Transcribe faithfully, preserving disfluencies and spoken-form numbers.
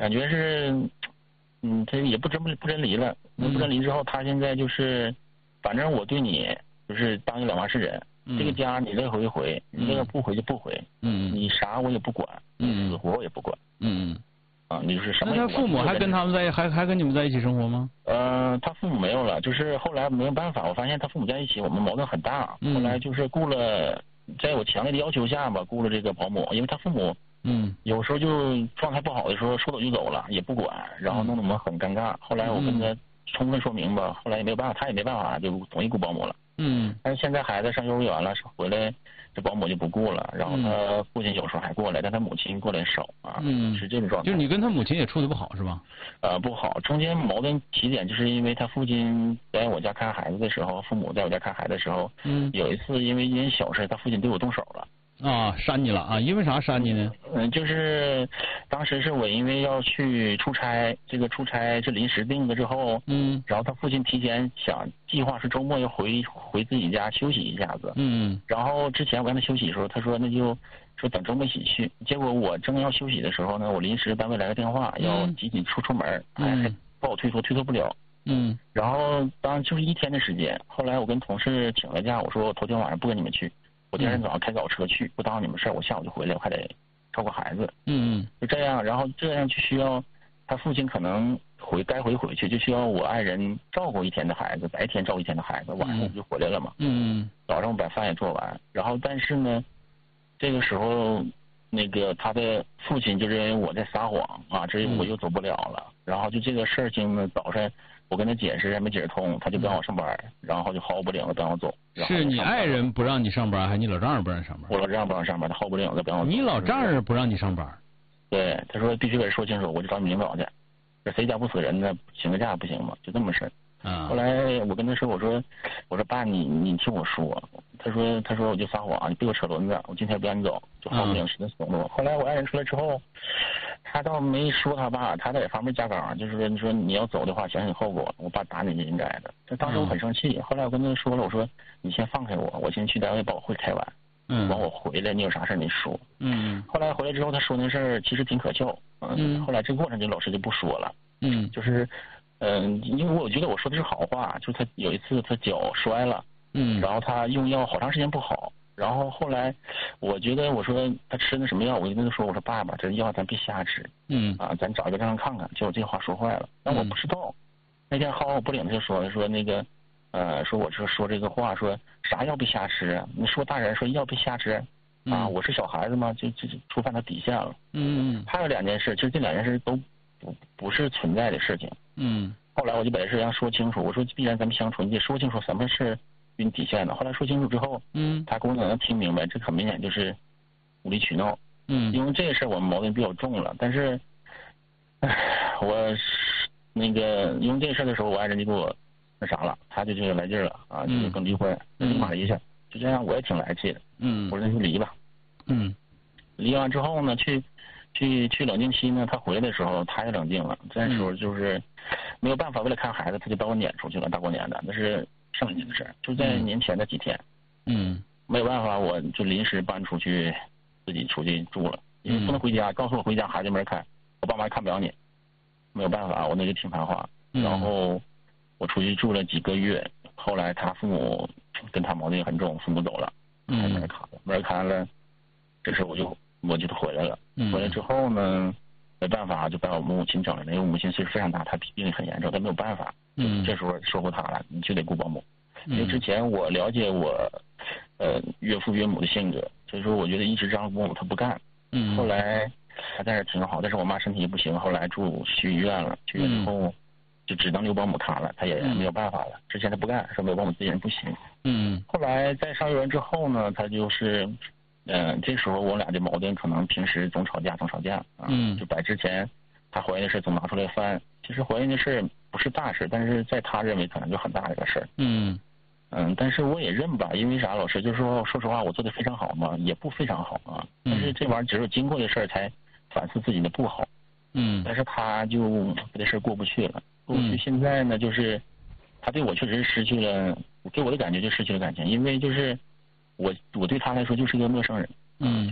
感觉是，嗯，他也不真不不真离了，不真离之后，他现在就是，反正我对你就是当一两万是人， 嗯、 这个家你乐回回，你乐不回就不回， 嗯， 你啥我也不管， 嗯， 死活我也不管， 嗯， 啊，你就是什么也不管。 那他父母还跟他们在还还跟你们在一起生活吗？ 呃，他父母没有了，就是后来没有办法，我发现他父母在一起，我们矛盾很大， 嗯、 后来就是雇了，在我强烈的要求下吧，雇了这个保姆，因为他父母。嗯，有时候就状态不好的时候说走就走了，也不管，然后弄得我们很尴尬。后来我跟他充分说明吧，后来也没有办法，他也没办法，就同意雇保姆了。嗯，但是现在孩子上幼儿园了，回来这保姆就不雇了，然后他父亲有时候还过来，但他母亲过来少啊。嗯，是这种状态。 就是你跟他母亲也处的不好是吧？ 呃，不好，中间矛盾起点就是因为他父亲在我家看孩子的时候，父母在我家看孩子的时候，嗯，有一次因为一件小事，他父亲对我动手了。 啊，扇你了啊！因为啥扇你呢？ 嗯，就是当时是我因为要去出差，这个出差是临时定的之后，嗯，然后他父亲提前想计划是周末要回回自己家休息一下子，嗯，然后之前我让他休息的时候，他说那就说等周末一起去，结果我正要休息的时候呢，我临时单位来个电话，要集体出出门，嗯，还不好推脱，推脱不了，嗯，然后当就是一天的时间，后来我跟同事请了假，我说我头天晚上不跟你们去。我第二天早上开早车去，不耽误你们事儿，我下午就回来，我还得照顾孩子。嗯，就这样，然后这样就需要他父亲可能回该回回去，就需要我爱人照顾一天的孩子，白天照顾一天的孩子，晚上我就回来了嘛。嗯，早上我把饭也做完，然后但是呢，这个时候那个他的父亲就认为我在撒谎啊，这我又走不了了，然后就这个事情呢，早上我跟他解释也没解释通，他就不让我上班，然后就毫不领的不让我走。 是你爱人不让你上班，还是你老丈人不让你上班？ 我老丈人不让上班，他毫不领的不让我走。 你老丈人不让你上班？ 对，他说必须得说清楚，我就找你领导去。这谁家不死人呢？请个假不行吗？就这么事儿。啊。后来我跟他说，我说我说爸，你你听我说。他说他说我就撒谎，你别给我扯轮子，我今天不让你走，就毫不领情的怂了。后来我爱人出来之后。他倒没说他爸，他在方面加岗，就是说你说你要走的话，想想后果，我爸打你是应该的。这当时我很生气，嗯、后来我跟他说了，我说你先放开我，我先去单位把我会开完，嗯，完我回来，你有啥事你说。嗯。后来回来之后，他说那事儿其实挺可笑，嗯。嗯后来这个过程就老师就不说了，嗯，就是，嗯、呃，因为我觉得我说的是好话，就是他有一次他脚摔了，嗯，然后他用药好长时间不好。然后后来，我觉得我说他吃的什么药，我就跟他说，我说爸爸，这药咱别瞎吃，嗯啊，咱找一个让人看看。结果这话说坏了，但我不知道。那天薅我不领他就说说那个，呃，说我这说这个话，说啥药别瞎吃啊？你说大人说药别瞎吃，啊，我是小孩子吗？就就触犯他底线了。嗯，还有两件事，其实这两件事都不不是存在的事情。嗯，后来我就把这事让说清楚，我说既然咱们相处，你得说清楚什么是。晕底线的，后来说清楚之后，嗯，他跟我能听明白，这很明显就是无理取闹，嗯，因为这个事儿我们矛盾比较重了，但是，唉，我那个因为这个事儿的时候，我爱人就给我那啥了，他就这个来劲了啊，就是跟离婚，立马离去，就这样我也挺来气的，嗯，我说那就离吧，嗯，离完之后呢，去去去冷静期呢，他回来的时候他也冷静了，这时候就是没有办法，为了看孩子，他就把我撵出去了，大过年的，那是。上一年的事，就在年前的几天，嗯，没有办法，我就临时搬出去，自己出去住了，因为不能回家，告诉我回家孩子没人看，我爸妈看不了你，没有办法，我那就听他话，然后我出去住了几个月，后来他父母跟他矛盾很重，父母走了，还没人看了，没人看了，这时候我就我就回来了，回来之后呢，没办法，就把我母亲整来了，因为我母亲岁数非常大，她病很严重，她没有办法。嗯，这时候说服他了，你就得雇保姆。因为之前我了解我，呃，岳父岳母的性格，所以说我觉得一直让保姆他不干。嗯。后来他在这挺好，但是我妈身体也不行，后来住去医院了，去医院之后就只能留保姆看了，他也没有办法了。之前他不干，说没有保姆自己人不行。嗯。后来在上幼儿园之后呢，他就是，嗯、呃，这时候我俩的矛盾可能平时总吵架，总吵架啊。嗯。就把之前他怀孕的事总拿出来翻，其实怀孕的事。不是大事，但是在他认为可能就很大的一个事儿。嗯嗯，但是我也认吧，因为啥？老师就是说，说实话，我做的非常好嘛，也不非常好啊。但是这玩意儿只有经过的事儿才反思自己的不好。嗯，但是他就这事儿过不去了，过不去。现在呢，就是他对我确实失去了，给我的感觉就失去了感情，因为就是我我对他来说就是一个陌生人。嗯。